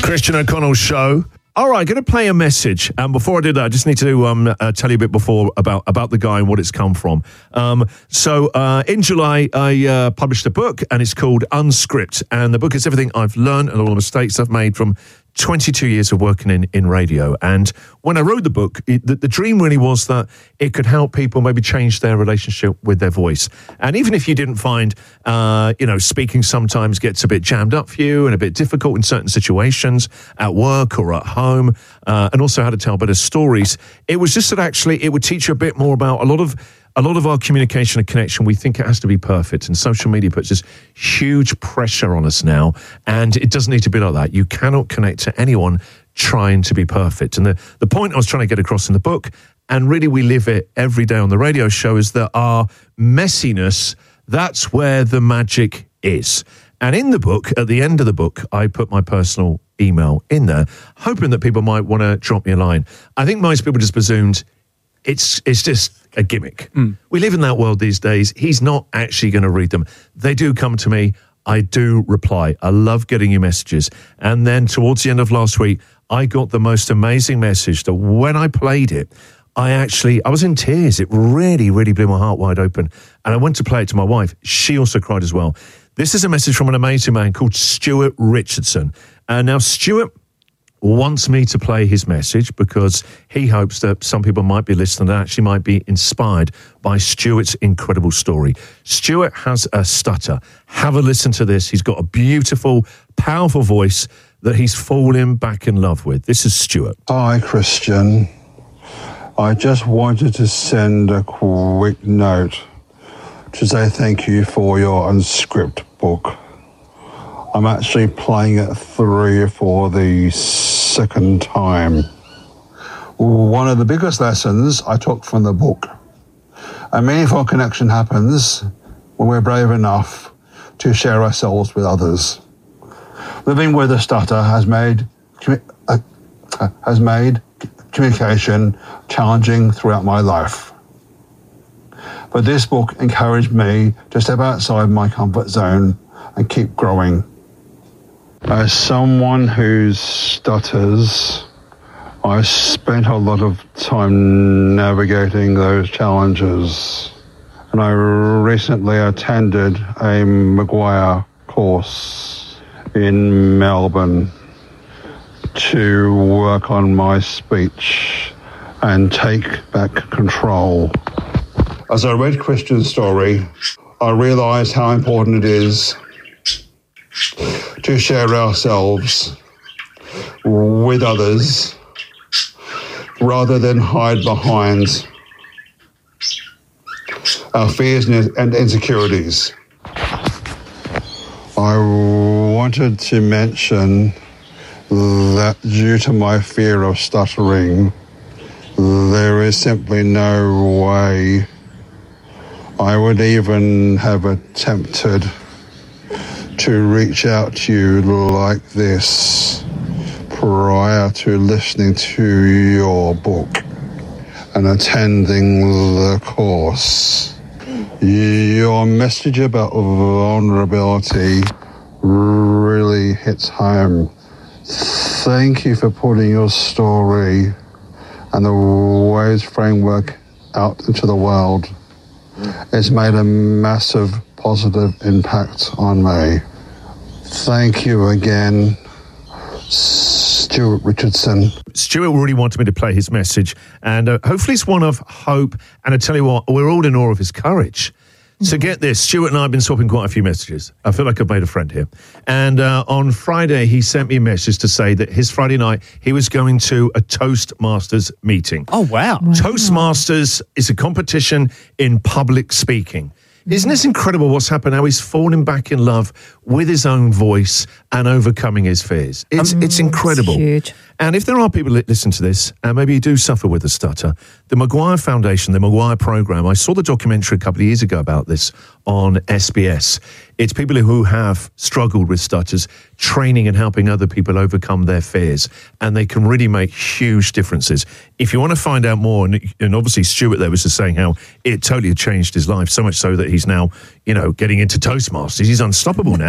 Christian O'Connell Show. All right, going to play a message. Before I do that, I just need to tell you a bit before about the guy and what it's come from. So in July, I published a book, and it's called Unscript. And the book is everything I've learned and all the mistakes I've made from 22 years of working in radio. And when I wrote the book, the dream really was that it could help people maybe change their relationship with their voice. And even if you didn't find, speaking sometimes gets a bit jammed up for you and a bit difficult in certain situations at work or at home, and also how to tell better stories, it was just that actually it would teach you a bit more about a lot of our communication and connection. We think it has to be perfect, and social media puts this huge pressure on us now, and it doesn't need to be like that. You cannot connect to anyone trying to be perfect. And the point I was trying to get across in the book, and really we live it every day on the radio show, is that our messiness, that's where the magic is. And in the book, at the end of the book, I put my personal email in there, hoping that people might want to drop me a line. I think most people just presumed it's just a gimmick. We live in that world these days. He's not actually going to read them. They do come to me. I do reply. I love getting your messages. And then towards the end of last week, I got the most amazing message that when I played it, I was in tears. It really, really blew my heart wide open. And I went to play it to my wife. She also cried as well. This is a message from an amazing man called Stuart Richardson. Now, Stuart wants me to play his message because he hopes that some people might be listening and actually might be inspired by Stuart's incredible story. Stuart has a stutter. Have a listen to this. He's got a beautiful, powerful voice that he's fallen back in love with. This is Stuart. Hi, Christian. I just wanted to send a quick note to say thank you for your Unscript book. I'm actually playing it through for the second time. One of the biggest lessons I took from the book: a meaningful connection happens when we're brave enough to share ourselves with others. Living with a stutter has made communication challenging throughout my life. But this book encouraged me to step outside my comfort zone and keep growing. As someone who stutters, I spent a lot of time navigating those challenges. And I recently attended a Maguire course in Melbourne to work on my speech and take back control. As I read Christian's story, I realised how important it is to share ourselves with others rather than hide behind our fears and insecurities. I wanted to mention that due to my fear of stuttering, there is simply no way I would even have attempted to reach out to you like this prior to listening to your book and attending the course. Your message about vulnerability really hits home. Thank you for putting your story and the Waves framework out into the world. It's made a massive positive impact on me. Thank you again, Stuart Richardson. Stuart really wanted me to play his message, and hopefully it's one of hope. And I tell you what, we're all in awe of his courage. So get this, Stuart and I have been swapping quite a few messages. I feel like I've made a friend here. And on Friday, he sent me a message to say that his Friday night, he was going to a Toastmasters meeting. Oh, wow. Toastmasters is a competition in public speaking. Isn't this incredible what's happened, how he's fallen back in love with his own voice and overcoming his fears? It's incredible. It's huge. And if there are people that listen to this, and maybe you do suffer with a stutter, the Maguire Foundation, the Maguire Programme, I saw the documentary a couple of years ago about this on SBS. It's people who have struggled with stutters, training and helping other people overcome their fears, and they can really make huge differences. If you want to find out more, and obviously Stuart there was just saying how it totally changed his life, so much so that he's now, getting into Toastmasters. He's unstoppable now.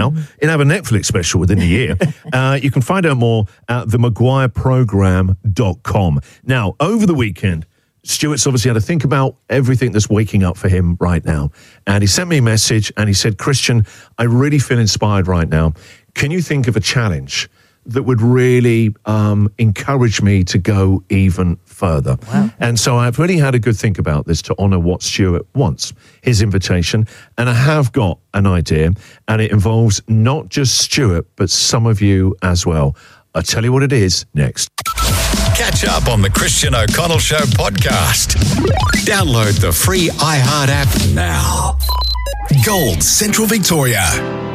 now. It'll have a Netflix special within a year. You can find out more at themaguireprogram.com. Now, over the weekend, Stuart's obviously had to think about everything that's waking up for him right now. And he sent me a message and he said, Christian, I really feel inspired right now. Can you think of a challenge that would really encourage me to go even further? Wow. And so I've really had a good think about this to honour what Stuart wants, his invitation. And I have got an idea, and it involves not just Stuart, but some of you as well. I'll tell you what it is next. Catch up on the Christian O'Connell Show podcast. Download the free iHeart app now. Gold Central Victoria.